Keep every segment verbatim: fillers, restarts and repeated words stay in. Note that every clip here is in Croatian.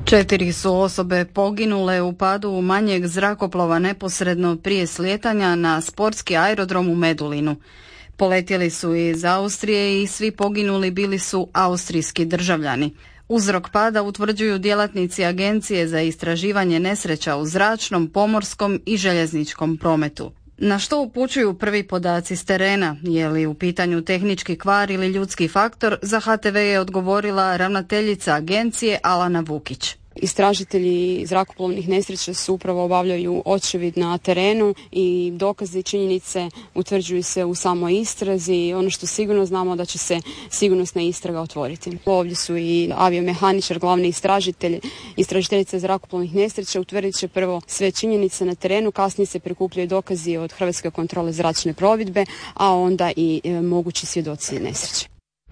Četiri su osobe poginule u padu manjeg zrakoplova neposredno prije slijetanja na sportski aerodrom u Medulinu. Poletjeli su iz Austrije i svi poginuli bili su austrijski državljani. Uzrok pada utvrđuju djelatnici Agencije za istraživanje nesreća u zračnom, pomorskom i željezničkom prometu. Na što upućuju prvi podaci s terena? Je li u pitanju tehnički kvar ili ljudski faktor? Za H T V je odgovorila ravnateljica agencije Alana Vukić. Istražitelji zrakoplovnih nesreća su upravo obavljaju očevid na terenu i dokazi i činjenice utvrđuju se u samoj istrazi. Ono što sigurno znamo da će se sigurnosna istraga otvoriti. Ovdje su i aviomehaničar, glavni istražitelj, istražiteljica zrakoplovnih nesreća utvrdit će prvo sve činjenice na terenu, kasnije se prikupljaju dokazi od Hrvatske kontrole zračne plovidbe, a onda i e, mogući svjedoci nesreće.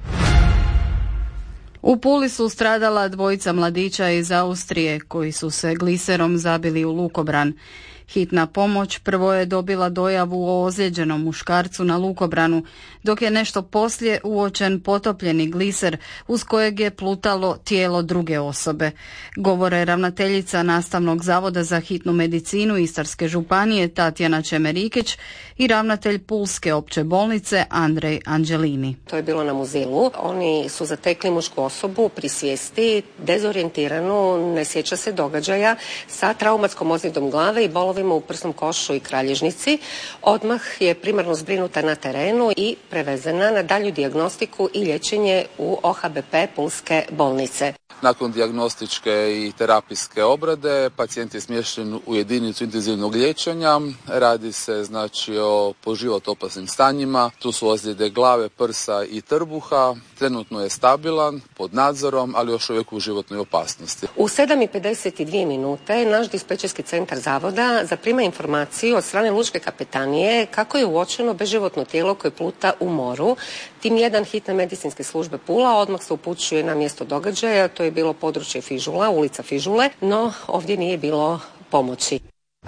U Puli su stradala dvojica mladića iz Austrije koji su se gliserom zabili u lukobran. Hitna pomoć prvo je dobila dojavu o ozlijeđenom muškarcu na lukobranu, dok je nešto poslije uočen potopljeni gliser uz kojeg je plutalo tijelo druge osobe. Govore ravnateljica Nastavnog zavoda za hitnu medicinu Istarske županije Tatjana Čemerikić i ravnatelj Pulske opće bolnice Andrej Anđelini. To je bilo na Muzilu. Oni su zatekli mušku osobu pri svijesti, dezorijentiranu, ne sjeća se događaja, sa traumatskom ozljedom glave i bolovima u prsnom košu i kralježnici. Odmah je primarno zbrinuta na terenu i prevezena na dalju dijagnostiku i liječenje u O H B P Pulske bolnice. Nakon dijagnostičke i terapijske obrade pacijent je smješten u jedinicu intenzivnog liječenja. Radi se znači o po život opasnim stanjima. Tu su ozljede glave, prsa i trbuha. Trenutno je stabilan, pod nadzorom, ali još uvijek u životnoj opasnosti. U sedam i pedeset dvije minute naš dispečerski centar zavoda zaprima informaciju od strane lučke kapetanije kako je uočeno beživotno tijelo koje pluta u moru. Tim jedan hitne medicinske službe Pula odmah se upućuje na mjesto događaja. To je bilo područje Fižula, ulica Fižule, no ovdje nije bilo pomoći.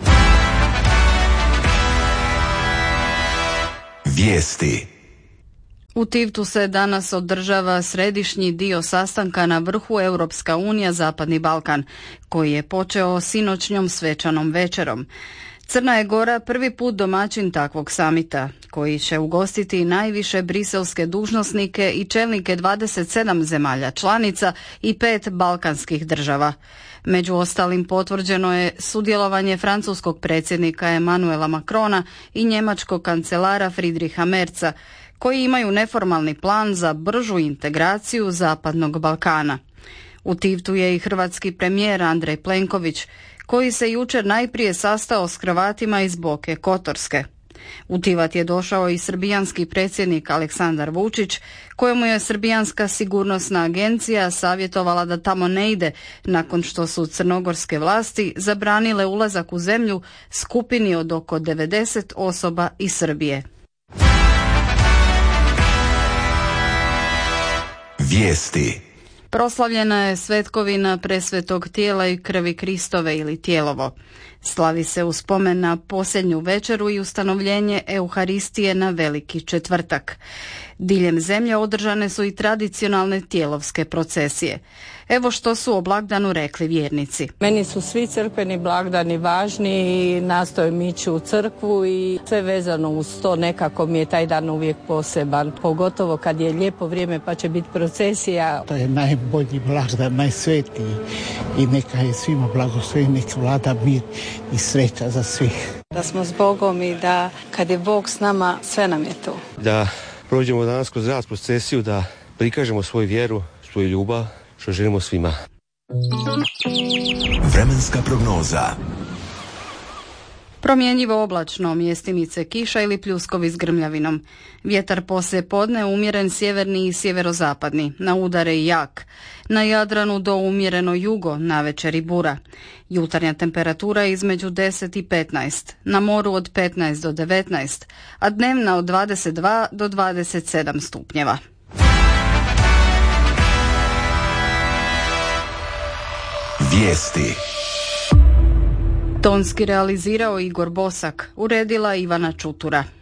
Vijesti. U Tivtu se danas održava središnji dio sastanka na vrhu Europska unija Zapadni Balkan, koji je počeo sinoćnjom svečanom večerom. Crna je Gora prvi put domaćin takvog samita, koji će ugostiti najviše briselske dužnosnike i čelnike dvadeset sedam zemalja članica i pet balkanskih država. Među ostalim potvrđeno je sudjelovanje francuskog predsjednika Emanuela Macrona i njemačkog kancelara Friedricha Merza, koji imaju neformalni plan za bržu integraciju Zapadnog Balkana. U Tivtu je i hrvatski premijer Andrej Plenković, koji se jučer najprije sastao s Hrvatima iz Boke Kotorske. U Tivat je došao i srbijanski predsjednik Aleksandar Vučić, kojemu je srbijanska sigurnosna agencija savjetovala da tamo ne ide nakon što su crnogorske vlasti zabranile ulazak u zemlju skupini od oko devedeset osoba iz Srbije. Vijesti. Proslavljena je svetkovina presvetog tijela i krvi Kristove ili Tijelovo. Slavi se u spomen na posljednju večeru i ustanovljenje Euharistije na Veliki četvrtak. Diljem zemlje održane su i tradicionalne tijelovske procesije. Evo što su o blagdanu rekli vjernici. Meni su svi crkveni blagdani važni i nastojim ići u crkvu i sve vezano uz to, nekako mi je taj dan uvijek poseban. Pogotovo kad je lijepo vrijeme pa će biti procesija. To je najbolji blagdan, najsvetiji i neka je svima blagosloven, neka vlada mir i sreća za svih. Da smo s Bogom i da kad je Bog s nama, sve nam je to. Da prođemo danas kroz rad procesiju, da prikažemo svoju vjeru, svoju ljubav, što želimo svima. Vremenska prognoza. Promjenjivo oblačno, mjestimice kiša ili pljuskovi s grmljavinom. Vjetar poslije podne umjeren sjeverni i sjeverozapadni, na udare i jak. Na Jadranu do umjereno jugo, navečer i bura. Jutarnja temperatura između deset i petnaest, na moru od petnaest do devetnaest, a dnevna od dvadeset dva do dvadeset sedam stupnjeva. Vijesti. Tonski realizirao Igor Bosak, uredila Ivana Čutura.